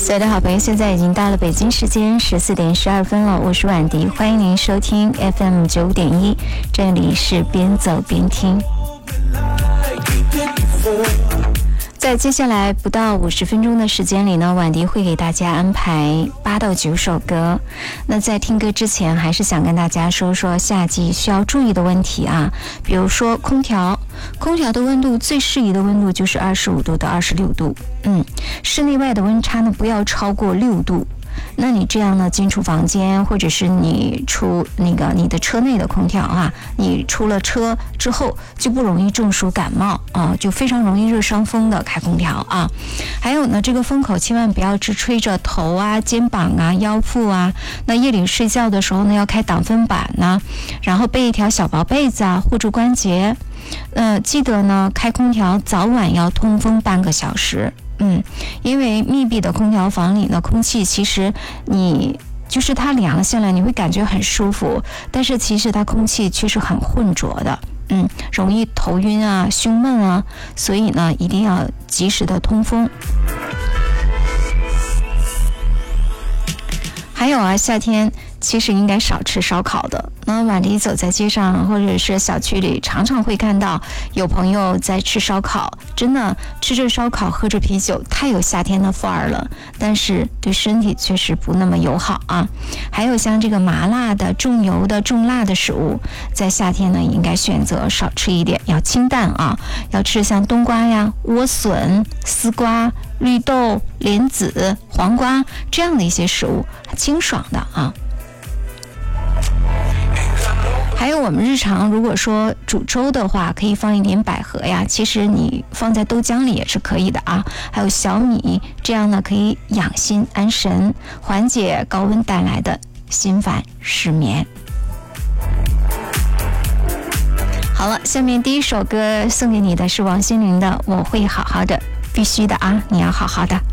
所有的好朋友，现在已经到了北京时间14点12分了，我是婉迪，欢迎您收听 FM 95.1，这里是边走边听。在接下来不到50分钟的时间里呢，婉迪会给大家安排8到9首歌。那在听歌之前，还是想跟大家说说夏季需要注意的问题啊，比如说空调的温度最适宜的温度就是25度到26度，室内外的温差呢不要超过6度。那你这样呢，进出房间，或者是你出你的车内的空调啊，你出了车之后就不容易中暑感冒啊，就非常容易热伤风的开空调啊。还有呢，这个风口千万不要只吹着头啊、肩膀啊、腰部啊。那夜里睡觉的时候呢，要开挡风板呢，然后备一条小薄被子啊，护住关节。记得呢，开空调早晚要通风半个小时。因为密闭的空调房里呢，空气其实就是它凉下来，你会感觉很舒服，但是其实它空气却是很浑浊的，容易头晕啊、胸闷啊，所以呢，一定要及时的通风。还有啊，夏天其实应该少吃烧烤的。那婉迪走在街上或者是小区里，常常会看到有朋友在吃烧烤，真的吃着烧烤喝着啤酒，太有夏天的范儿了，但是对身体确实不那么友好啊。还有像这个麻辣的、重油的、重辣的食物，在夏天呢应该选择少吃一点，要清淡啊，要吃像冬瓜呀、莴笋、丝瓜、绿豆、莲子、黄瓜这样的一些食物，清爽的啊。还有我们日常如果说煮粥的话，可以放一点百合呀，其实你放在豆浆里也是可以的啊。还有小米，这样呢可以养心安神，缓解高温带来的心烦失眠。好了，下面第一首歌送给你的是王心凌的《我会好好的》，必须的啊，你要好好的。